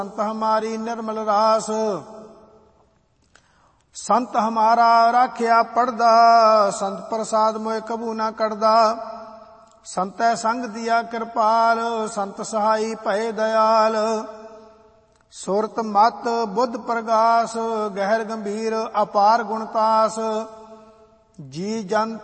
संत हमारी निर्मल रास। संत हमारा राख्या पड़दा, संत प्रसाद मोए कबू ना कड़दा। संतै संग दिया कृपाल, संत सहाई भये दयाल। सुरत मत बुद्ध प्रगास, गहर गंभीर अपार गुणतास। जी जन